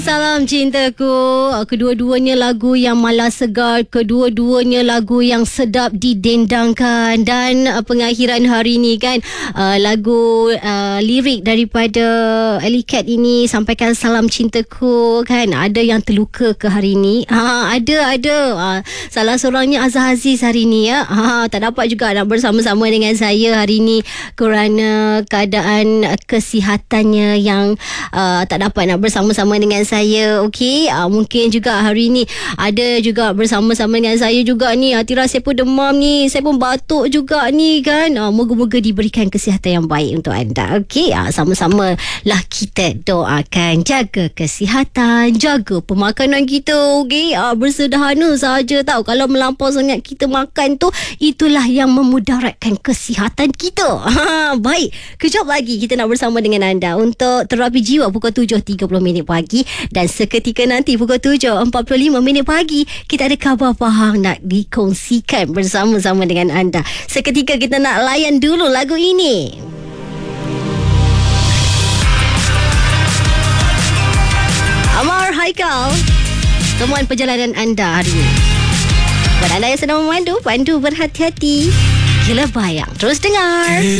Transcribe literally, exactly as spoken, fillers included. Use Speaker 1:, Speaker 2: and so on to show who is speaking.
Speaker 1: Salam cintaku. Kedua-duanya lagu yang malas segar, kedua-duanya lagu yang sedap didendangkan. Dan uh, pengakhiran hari ni kan, uh, lagu uh, lirik daripada Alley Cat ini, sampaikan salam cintaku kan. Ada yang terluka ke hari ni? Ha, ada ada. Uh, salah seorangnya Azhar Aziz hari ni ya. Ha, tak dapat juga nak bersama-sama dengan saya hari ni kerana keadaan kesihatannya yang uh, tak dapat nak bersama-sama dengan saya. Okey, uh, mungkin juga hari ni ada juga bersama-sama dengan saya juga ni. Atira, saya pun demam ni, saya pun batuk juga ni kan. Uh, moga-moga diberikan kesihatan yang baik untuk anda. Okey, uh, sama-sama lah kita doakan, jaga kesihatan, jaga pemakanan kita. Okey, uh, bersederhana saja tau. Kalau melampau sangat kita makan tu, itulah yang memudaratkan kesihatan kita. Ha, baik, kejap lagi kita nak bersama dengan anda untuk terapi jiwa pukul tujuh tiga puluh minit pagi. Dan seketika nanti pukul tujuh empat puluh lima minit pagi, kita ada khabar Pahang nak dikongsikan bersama-sama dengan anda. Seketika kita nak layan dulu lagu ini. Amar Haikal, temuan perjalanan anda hari ini. Buat anda yang sedang memandu, pandu berhati-hati. Gila bayang. Terus dengar.